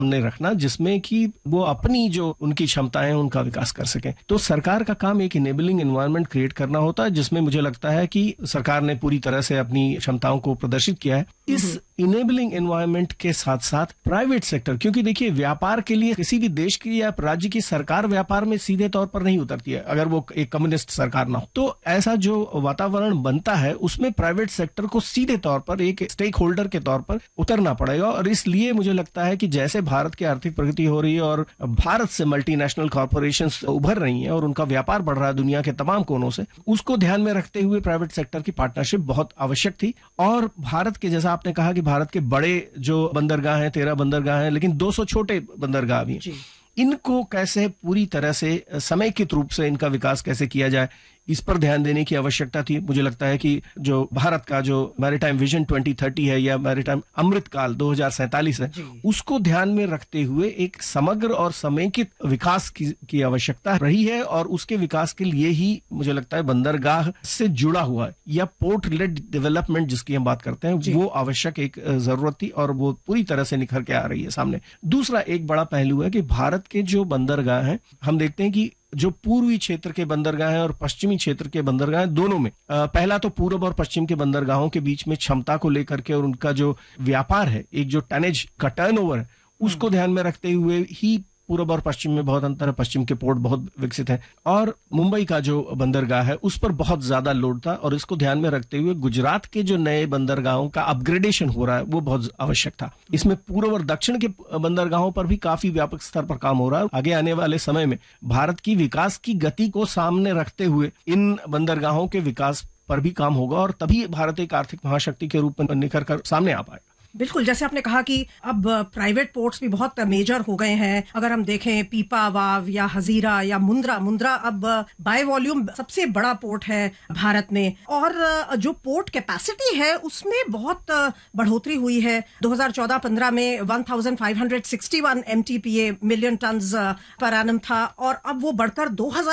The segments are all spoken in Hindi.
सामने रखना जिसमें कि वो अपनी जो उनकी क्षमताएं हैं उनका विकास कर सकें। तो सरकार का काम एक इनेबलिंग एनवायरनमेंट क्रिएट करना होता है, जिसमें मुझे लगता है कि सरकार ने पूरी तरह से अपनी क्षमताओं को प्रदर्शित किया है। इस इनेबलिंग एनवायरनमेंट के साथ साथ प्राइवेट सेक्टर, क्योंकि देखिए व्यापार के लिए किसी भी देश की या राज्य की सरकार व्यापार में सीधे तौर पर नहीं उतरती है अगर वो एक कम्युनिस्ट सरकार ना हो। तो ऐसा जो वातावरण बनता है उसमें प्राइवेट सेक्टर को सीधे तौर पर एक स्टेक होल्डर के तौर पर उतरना पड़ेगा। और इसलिए मुझे लगता है कि जैसे भारत की आर्थिक प्रगति हो रही है और भारत से मल्टीनेशनल कॉर्पोरेशंस उभर रही हैं और उनका व्यापार बढ़ रहा है दुनिया के तमाम कोनों से, उसको ध्यान में रखते हुए प्राइवेट सेक्टर की पार्टनरशिप बहुत आवश्यक थी। और भारत के, जैसा आपने कहा कि भारत के बड़े जो बंदरगाह हैं 13 बंदरगाह हैं, लेकिन 200 छोटे बंदरगाह भी हैं, इनको कैसे पूरी तरह से समेकित रूप से इनका विकास कैसे किया जाए, इस पर ध्यान देने की आवश्यकता थी। मुझे लगता है कि जो भारत का जो मैरीटाइम विजन 2030 है या मैरीटाइम अमृत काल 2047 है, उसको ध्यान में रखते हुए एक समग्र और समेकित विकास की आवश्यकता रही है। और उसके विकास के लिए ही मुझे लगता है बंदरगाह से जुड़ा हुआ है या पोर्ट लेड डेवलपमेंट जिसकी हम बात करते हैं वो आवश्यक एक जरूरत थी और वो पूरी तरह से निखर के आ रही है सामने। दूसरा एक बड़ा पहलू है कि भारत के जो बंदरगाह हैं, हम देखते हैं कि जो पूर्वी क्षेत्र के बंदरगाह हैं और पश्चिमी क्षेत्र के बंदरगाह हैं, दोनों में पहला तो पूर्व और पश्चिम के बंदरगाहों के बीच में क्षमता को लेकर के और उनका जो व्यापार है, एक जो टनेज का टर्नओवर है, उसको ध्यान में रखते हुए ही पूर्व और पश्चिम में बहुत अंतर है। पश्चिम के पोर्ट बहुत विकसित हैं और मुंबई का जो बंदरगाह है उस पर बहुत ज्यादा लोड था और इसको ध्यान में रखते हुए गुजरात के जो नए बंदरगाहों का अपग्रेडेशन हो रहा है वो बहुत आवश्यक था। इसमें पूर्व और दक्षिण के बंदरगाहों पर भी काफी व्यापक स्तर पर काम हो रहा है। आगे आने वाले समय में भारत की विकास की गति को सामने रखते हुए इन बंदरगाहों के विकास पर भी काम होगा और तभी भारत एक आर्थिक महाशक्ति के रूप में निखर कर सामने आ पाएगा। बिल्कुल, जैसे आपने कहा कि अब प्राइवेट पोर्ट्स भी बहुत मेजर हो गए हैं। अगर हम देखें पीपावाव या हजीरा या मुंद्रा अब बाय वॉल्यूम सबसे बड़ा पोर्ट है भारत में और जो पोर्ट कैपेसिटी है उसमें बहुत बढ़ोतरी हुई है। 2014-15 में 1561 MTPA million turns per annum था और अब वो बढ़कर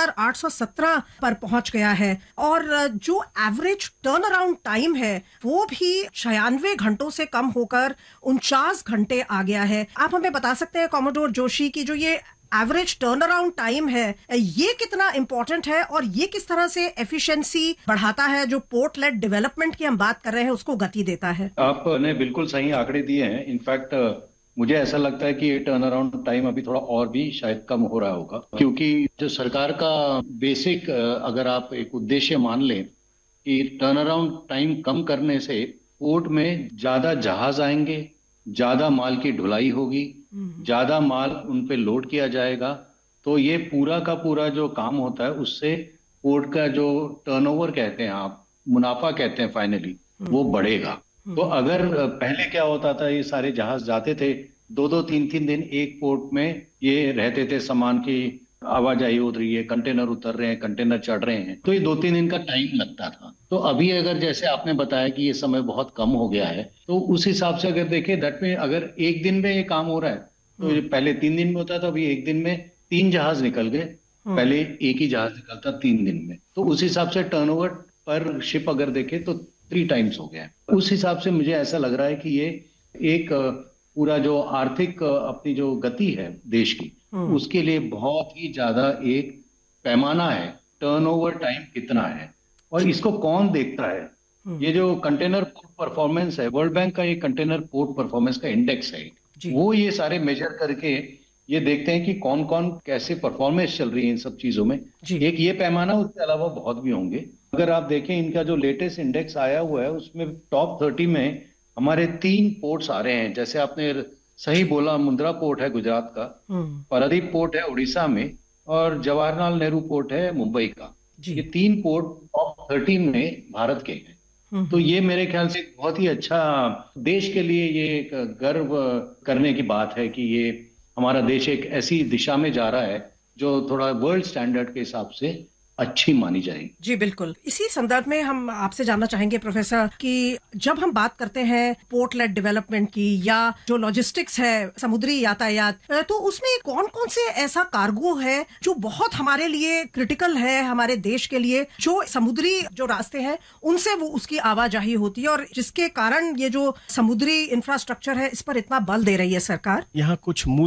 2817 पर पहुंच गया है और जो एवरेज टर्न अराउंड टाइम है वो भी 96 घंटों से कम हो कर 49 घंटे आ गया है। आप हमें बता सकते हैं कॉमोडोर जोशी की जो ये एवरेज टर्न अराउंड टाइम है ये कितना इंपॉर्टेंट है और ये किस तरह से एफिशिएंसी बढ़ाता है, जो पोर्ट लेड डेवलपमेंट की हम बात कर रहे हैं उसको गति देता है? आपने बिल्कुल सही आंकड़े दिए हैं। इनफैक्ट मुझे ऐसा लगता है कि टर्न अराउंड टाइम अभी थोड़ा और भी शायद कम हो रहा होगा, क्योंकि जो सरकार का बेसिक अगर आप एक उद्देश्य मान लें कि टर्न अराउंड टाइम कम करने से पोर्ट में ज्यादा जहाज आएंगे, ज्यादा माल की ढुलाई होगी, ज्यादा माल उन पे लोड किया जाएगा, तो ये पूरा का पूरा जो काम होता है उससे पोर्ट का जो टर्नओवर कहते हैं आप, मुनाफा कहते हैं फाइनली, वो बढ़ेगा। तो अगर पहले क्या होता था, ये सारे जहाज जाते थे 2-2 3-3 दिन एक पोर्ट में ये रहते थे, सामान की आवाजाही हो रही है, कंटेनर उतर रहे हैं, कंटेनर चढ़ रहे हैं, तो ये 2-3 दिन का टाइम लगता था। तो अभी अगर जैसे आपने बताया कि ये समय बहुत कम हो गया है, तो उस हिसाब से अगर देखें दैट में अगर एक दिन में ये काम हो रहा है तो ये पहले 3 दिन में होता था, अभी एक दिन में 3 जहाज निकल गए, पहले एक ही जहाज निकलता 3 दिन में। तो उस हिसाब से टर्नओवर पर शिप अगर देखें तो 3 टाइम्स हो गया है। उस हिसाब से मुझे ऐसा लग रहा है कि ये एक पूरा जो आर्थिक अपनी जो गति है देश की उसके लिए बहुत ही ज्यादा एक पैमाना है। टर्नओवर टाइम कितना है और इसको कौन देखता है? ये जो कंटेनर पोर्ट परफॉर्मेंस है, वर्ल्ड बैंक का ये कंटेनर पोर्ट परफॉर्मेंस का इंडेक्स है, वो ये सारे मेजर करके ये देखते हैं कि कौन कौन कैसे परफॉर्मेंस चल रही है इन सब चीजों में। एक ये पैमाना, उसके अलावा बहुत भी होंगे। अगर आप देखें इनका जो लेटेस्ट इंडेक्स आया हुआ है उसमें टॉप 30 में हमारे 3 पोर्ट्स आ रहे हैं। जैसे आपने सही बोला, मुंद्रा पोर्ट है गुजरात का, पारादीप पोर्ट है उड़ीसा में और जवाहरलाल नेहरू पोर्ट है मुंबई का। ये 3 पोर्ट टॉप 30 में भारत के हैं। तो ये मेरे ख्याल से बहुत ही अच्छा देश के लिए ये एक गर्व करने की बात है कि ये हमारा देश एक ऐसी दिशा में जा रहा है जो थोड़ा वर्ल्ड स्टैंडर्ड के हिसाब से अच्छी मानी जाएगी। जी बिल्कुल। इसी संदर्भ में हम आपसे जानना चाहेंगे प्रोफेसर कि जब हम बात करते हैं पोर्ट लेड डेवलपमेंट की या जो लॉजिस्टिक्स है समुद्री यातायात, तो उसमें कौन कौन से ऐसा कार्गो है जो बहुत हमारे लिए क्रिटिकल है, हमारे देश के लिए, जो समुद्री जो रास्ते हैं उनसे वो उसकी आवाजाही होती है और जिसके कारण ये जो समुद्री इंफ्रास्ट्रक्चर है इस पर इतना बल दे रही है सरकार? यहाँ कुछ